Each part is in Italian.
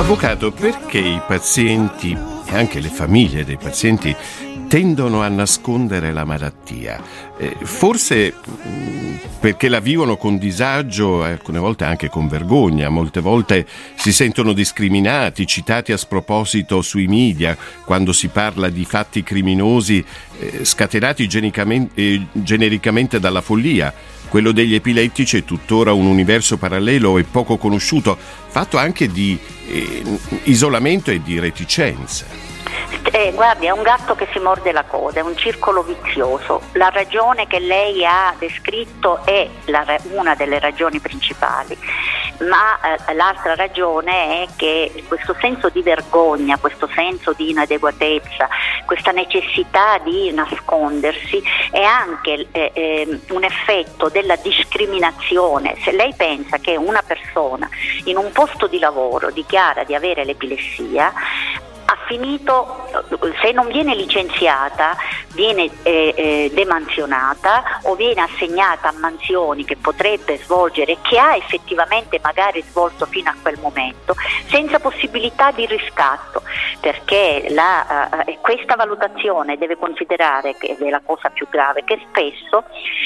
Avvocato, perché i pazienti e anche le famiglie dei pazienti tendono a nascondere la malattia? Forse perché la vivono con disagio, alcune volte anche con vergogna, molte volte si sentono discriminati, citati a sproposito sui media quando si parla di fatti criminosi scatenati genericamente dalla follia. Quello degli epilettici è tuttora un universo parallelo e poco conosciuto, fatto anche di isolamento e di reticenza. Guardi, è un gatto che si morde la coda, è un circolo vizioso. La ragione che lei ha descritto è una delle ragioni principali, ma l'altra ragione è che questo senso di vergogna, questo senso di inadeguatezza, questa necessità di nascondersi è anche un effetto della discriminazione. Se lei pensa che una persona in un posto di lavoro dichiara di avere l'epilessia, ha finito, se non viene licenziata, viene demansionata o viene assegnata a mansioni che potrebbe svolgere e che ha effettivamente magari svolto fino a quel momento, senza possibilità di riscatto, perché questa valutazione deve considerare, che è la cosa più grave, che spesso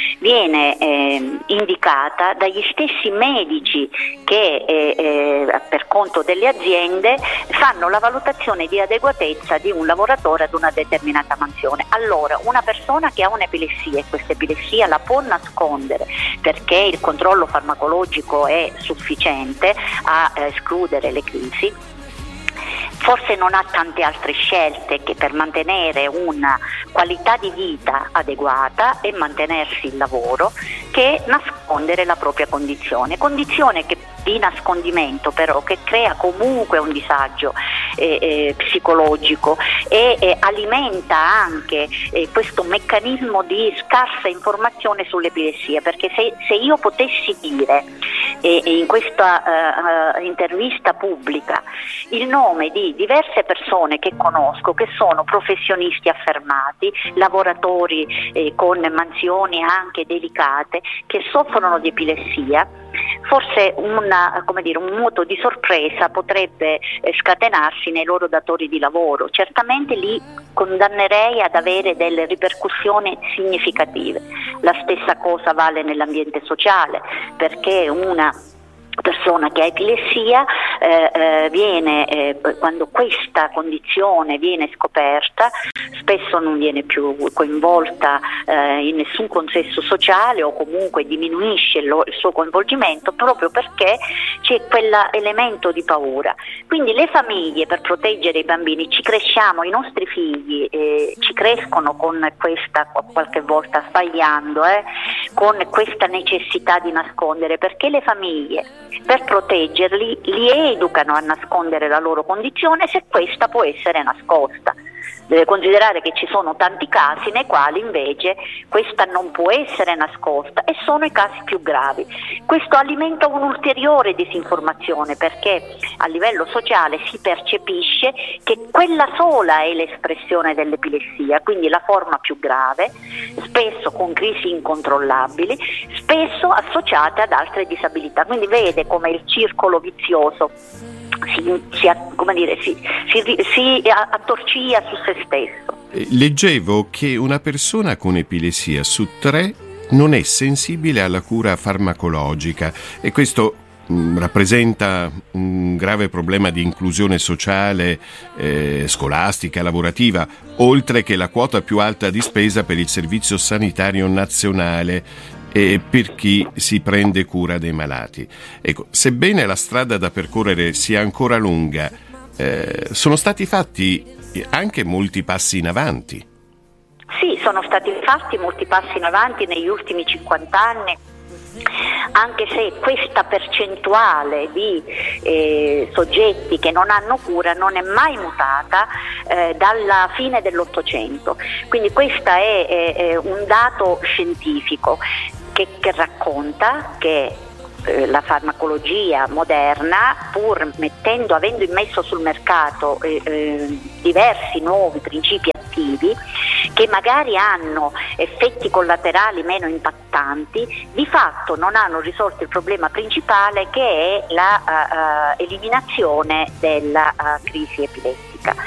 viene indicata dagli stessi medici che per conto delle aziende fanno la valutazione di adeguatezza di un lavoratore ad una determinata mansione. Allora, una persona che ha un'epilessia e questa epilessia la può nascondere perché il controllo farmacologico è sufficiente a escludere le crisi, forse non ha tante altre scelte che per mantenere una qualità di vita adeguata e mantenersi il lavoro che nascondere la propria condizione di nascondimento, però, che crea comunque un disagio psicologico e alimenta anche questo meccanismo di scarsa informazione sull'epilessia, perché se io potessi dire in questa intervista pubblica il nome di diverse persone che conosco, che sono professionisti affermati, lavoratori con mansioni anche delicate, che soffrono di epilessia, forse un moto di sorpresa potrebbe scatenarsi nei loro datori di lavoro. Certamente li condannerei ad avere delle ripercussioni significative. La stessa cosa vale nell'ambiente sociale, perché una persona che ha epilessia quando questa condizione viene scoperta, spesso non viene più coinvolta in nessun consesso sociale o comunque diminuisce il suo coinvolgimento, proprio perché c'è quell'elemento di paura. Quindi le famiglie, per proteggere i bambini, ci cresciamo, i nostri figli ci crescono con questa, qualche volta sbagliando, con questa necessità di nascondere, perché le famiglie, per proteggerli, li educano a nascondere la loro condizione se questa può essere nascosta. Deve considerare che ci sono tanti casi nei quali invece questa non può essere nascosta e sono i casi più gravi. Questo alimenta un'ulteriore disinformazione, perché a livello sociale si percepisce che quella sola è l'espressione dell'epilessia, quindi la forma più grave, spesso con crisi incontrollabili, spesso associate ad altre disabilità. Quindi vede come il circolo vizioso si attorcia su se stesso. Leggevo che una persona con epilessia su 3 non è sensibile alla cura farmacologica e questo rappresenta un grave problema di inclusione sociale, scolastica, lavorativa, oltre che la quota più alta di spesa per il Servizio Sanitario Nazionale e per chi si prende cura dei malati. Ecco, sebbene la strada da percorrere sia ancora lunga, sono stati fatti anche molti passi in avanti. Sì, sono stati fatti molti passi in avanti negli ultimi 50 anni, anche se questa percentuale di soggetti che non hanno cura non è mai mutata dalla fine dell'Ottocento. Quindi questo è un dato scientifico che racconta che la farmacologia moderna, pur avendo immesso sul mercato diversi nuovi principi attivi che magari hanno effetti collaterali meno impattanti, di fatto non hanno risolto il problema principale, che è la eliminazione della crisi epilettica.